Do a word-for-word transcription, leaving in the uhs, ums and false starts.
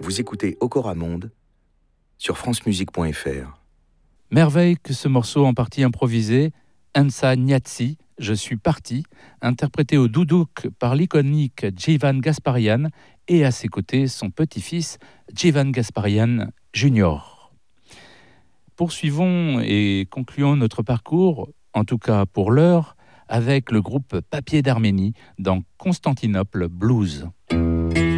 Vous écoutez Okora Monde sur francemusique point f r. Merveille que ce morceau en partie improvisé, Ensa Gnazzi, Je suis parti, interprété au doudouk par l'iconique Djivan Gasparian et à ses côtés son petit-fils Djivan Gasparian Junior. Poursuivons et concluons notre parcours, en tout cas pour l'heure, avec le groupe Papier d'Arménie dans Constantinople Blues.